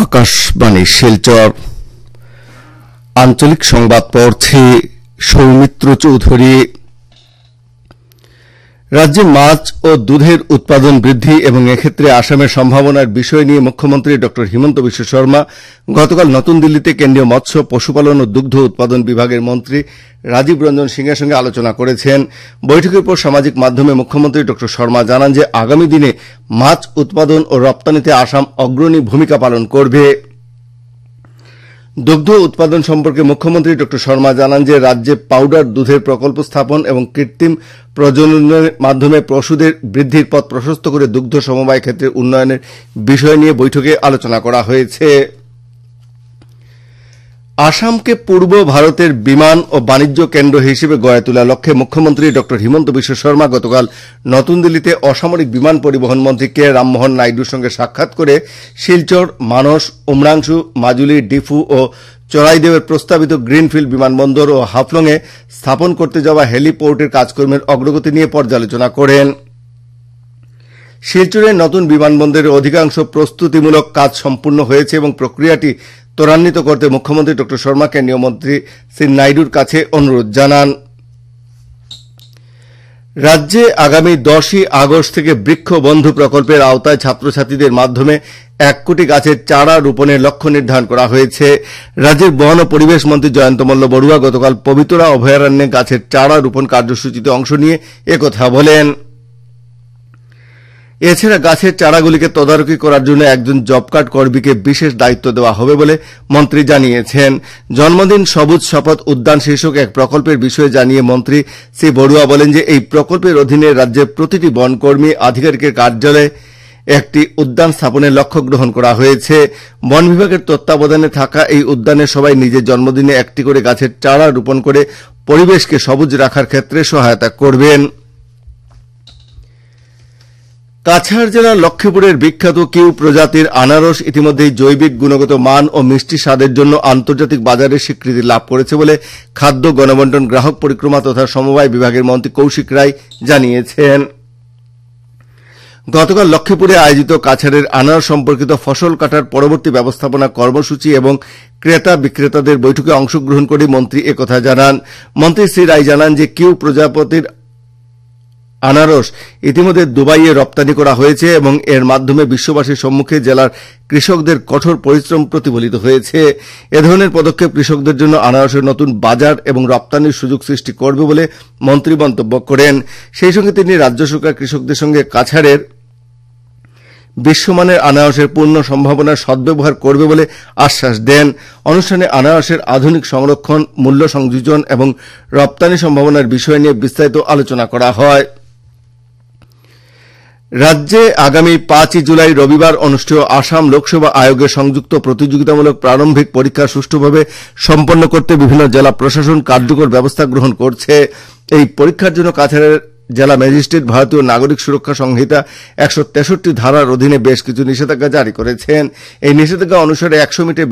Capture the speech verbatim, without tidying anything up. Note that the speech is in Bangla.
আকাশবাণী শিলচর আঞ্চলিক সংবাদ পড়ছি সৌমিত্র চৌধুরী। রাজ্যে মাছ ও দুধের উৎপাদন বৃদ্ধি এবং এক্ষেত্রে আসামের সম্ভাবনার বিষয় নিয়ে মুখ্যমন্ত্রী ড হিমন্ত বিশ্ব শর্মা গতকাল নতুন দিল্লিতে কেন্দ্রীয় মৎস্য পশুপালন ও দুগ্ধ উৎপাদন বিভাগের মন্ত্রী রাজীব রঞ্জন সিংহের সঙ্গে আলোচনা করেছেন। বৈঠকের পর সামাজিক মাধ্যমে মুখ্যমন্ত্রী ড শর্মা জানান যে আগামী দিনে মাছ উৎপাদন ও রপ্তানিতে আসাম অগ্রণী ভূমিকা পালন করবে। দুগ্ধ উৎপাদন সম্পর্কে মুখ্যমন্ত্রী ড শর্মা জানান যে রাজ্যে পাউডার দুধের প্রকল্প স্থাপন এবং কৃত্রিম প্রজননের মাধ্যমে পশুদের বৃদ্ধির পথ প্রশস্ত করে দুগ্ধ সমবায় ক্ষেত্রের উন্নয়নের বিষয় নিয়ে বৈঠকে আলোচনা করা হয়েছে। আসামকে পূর্ব ভারতের বিমান ও বাণিজ্য কেন্দ্র হিসেবে গড়ে তোলার লক্ষ্যে মুখ্যমন্ত্রী ড হিমন্ত বিশ্ব শর্মা গতকাল নতুন দিল্লিতে অসামরিক বিমান পরিবহন মন্ত্রী কে রামমোহন নাইডুর সঙ্গে সাক্ষাৎ করে শিলচর, মানস, উমরাংশু, মাজুলি, ডিফু ও চরাইদেবের প্রস্তাবিত গ্রিনফিল্ড বিমানবন্দর ও হাফলংয়ে স্থাপন করতে যাওয়া হেলিপোর্টের কাজকর্মের অগ্রগতি নিয়ে পর্যালোচনা করেন। শিলচরের নতুন বিমানবন্দরের অধিকাংশ প্রস্তুতিমূলক কাজ সম্পূর্ণ হয়েছে এবং প্রক্রিয়াটি ত্বরান্বিত করতে মুখ্যমন্ত্রী ড শর্মা কেন্দ্রীয় মন্ত্রী শ্রী নাইডুর কাছে অনুরোধ জানান। রাজ্যে আগামী দশই আগস্ট থেকে বৃক্ষ বন্ধু প্রকল্পের আওতায় ছাত্রছাত্রীদের মাধ্যমে এক কোটি গাছের চারা রোপণের লক্ষ্য নির্ধারণ করা হয়েছে। রাজ্যের বন ও পরিবেশ মন্ত্রী জয়ন্ত মল্ল বড়ুয়া গতকাল পবিতরা অভয়ারণ্যে গাছের চারা রোপণ কার্যসূচিতে অংশ নিয়ে একথা বলেন। এছাড়া গাছের চারাগুলিকে তদারকি করার জন্য একজন জব কার্ড কর্মীকে বিশেষ দায়িত্ব দেওয়া হবে বলে মন্ত্রী জানিয়েছেন। জন্মদিন সবুজ শপথ উদ্যান শীর্ষক এক প্রকল্পের বিষয়ে জানিয়ে মন্ত্রী শ্রী বড়ুয়া বলেন যে এই প্রকল্পের অধীনে রাজ্যের প্রতিটি বনকর্মী আধিকারিকের কার্যালয়ে একটি উদ্যান স্থাপনের লক্ষ্য গ্রহণ করা হয়েছে। বন বিভাগের তত্ত্বাবধানে থাকা এই উদ্যানে সবাই নিজের জন্মদিনে একটি করে গাছের চারা রোপণ করে পরিবেশকে সবুজ রাখার ক্ষেত্রে সহায়তা করবেন। কাছাড় জেলার লক্ষ্মীপুরের বিখ্যাত কিউ প্রজাতির আনারস ইতিমধ্যেই জৈবিক গুণগত মান ও মিষ্টি স্বাদের জন্য আন্তর্জাতিক বাজারে স্বীকৃতি লাভ করেছে বলে খাদ্য, গণবন্টন, গ্রাহক পরিক্রমা তথা সমবায় বিভাগের মন্ত্রী কৌশিক রায় জানিয়েছেন। গতকাল লক্ষ্মীপুরে আয়োজিত কাছাড়ের আনারস সম্পর্কিত ফসল কাটার পরবর্তী ব্যবস্থাপনা কর্মসূচি এবং ক্রেতা বিক্রেতাদের বৈঠকে অংশগ্রহণ করে মন্ত্রী একথা জানান। মন্ত্রী শ্রী রায় জানান যে কিউ প্রজাতির আনারস ইতিমধ্যে দুবাইয়ে রপ্তানি করা হয়েছে এবং এর মাধ্যমে বিশ্ববাসীর সম্মুখে জেলার কৃষকদের কঠোর পরিশ্রম প্রতিফলিত হয়েছে। এ ধরনের পদক্ষেপ কৃষকদের জন্য আনারসের নতুন বাজার এবং রপ্তানির সুযোগ সৃষ্টি করবে বলে মন্ত্রী মন্তব্য করেন। সেই সঙ্গে তিনি রাজ্য সরকার কৃষকদের সঙ্গে কাছাড়ের বিশ্বমানের আনারসের পূর্ণ সম্ভাবনার সদ্ব্যবহার করবে বলে আশ্বাস দেন। অনুষ্ঠানে আনারসের আধুনিক সংরক্ষণ, মূল্য সংযোজন এবং রপ্তানি সম্ভাবনার বিষয় নিয়ে বিস্তারিত আলোচনা করা হয়। রাজ্যে আগামী পাঁচই জুলাই রবিবার অনুষ্ঠেয় আসাম লোকসভা আয়োগের সংযুক্ত প্রতিযোগিতামূলক প্রারম্ভিক পরীক্ষা সুষ্ঠুভাবে সম্পন্ন করতে বিভিন্ন জেলা প্রশাসন কার্যকর ব্যবস্থা গ্রহণ করছে। এই পরীক্ষার জন্য কাছাড়ের জেলা ম্যাজিস্ট্রেট ভারতীয় নাগরিক সুরক্ষা সংহিতা একশো তেষট্টি ধারার অধীনে বেশ কিছু নিষেধাজ্ঞা জারি করেছেন। এই নিষেধাজ্ঞা অনুসারে একশো মিটার